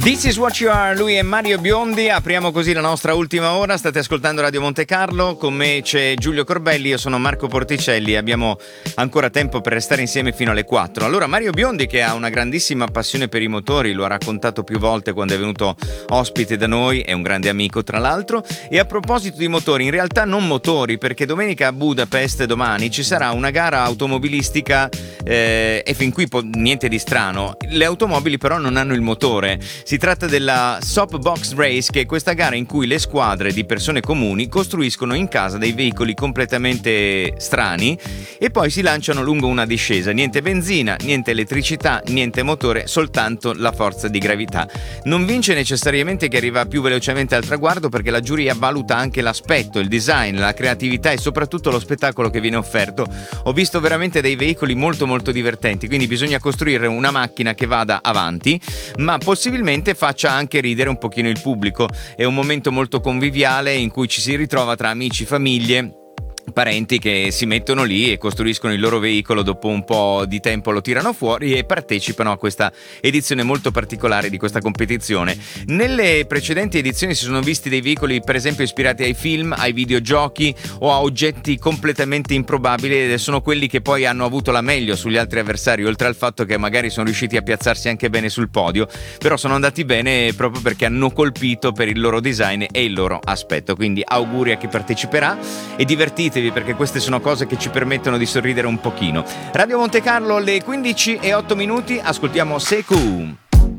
This is what you are, lui è Mario Biondi, apriamo così la nostra ultima ora, state ascoltando Radio Monte Carlo, con me c'è Giulio Corbelli, io sono Marco Porticelli, abbiamo ancora tempo per restare insieme fino alle 4. Allora Mario Biondi, che ha una grandissima passione per i motori, lo ha raccontato più volte quando è venuto ospite da noi, è un grande amico tra l'altro, e a proposito di motori, in realtà non motori, perché domenica a Budapest domani ci sarà una gara automobilistica e fin qui niente di strano, le automobili però non hanno il motore. Si tratta della Soapbox Race, che è questa gara in cui le squadre di persone comuni costruiscono in casa dei veicoli completamente strani e poi si lanciano lungo una discesa. Niente benzina, niente elettricità, niente motore, soltanto la forza di gravità. Non vince necessariamente chi arriva più velocemente al traguardo, perché la giuria valuta anche l'aspetto, il design, la creatività e soprattutto lo spettacolo che viene offerto. Ho visto veramente dei veicoli molto molto divertenti, quindi bisogna costruire una macchina che vada avanti, ma possibilmente faccia anche ridere un pochino il pubblico. È un momento molto conviviale in cui ci si ritrova tra amici, famiglie, parenti che si mettono lì e costruiscono il loro veicolo, dopo un po' di tempo lo tirano fuori e partecipano a questa edizione molto particolare di questa competizione. Nelle precedenti edizioni si sono visti dei veicoli per esempio ispirati ai film, ai videogiochi o a oggetti completamente improbabili, ed sono quelli che poi hanno avuto la meglio sugli altri avversari, oltre al fatto che magari sono riusciti a piazzarsi anche bene sul podio, però sono andati bene proprio perché hanno colpito per il loro design e il loro aspetto. Quindi auguri a chi parteciperà e divertitevi, perché queste sono cose che ci permettono di sorridere un pochino. Radio Monte Carlo, alle 15:08, ascoltiamo Sekou.